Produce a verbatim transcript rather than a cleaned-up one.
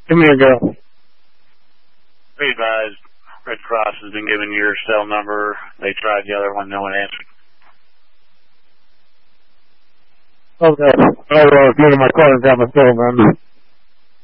Give me a go. Be advised, Red Cross has been given your cell number. They tried the other one, no one answered. Okay. I'll uh, get in my car and grab my cell then.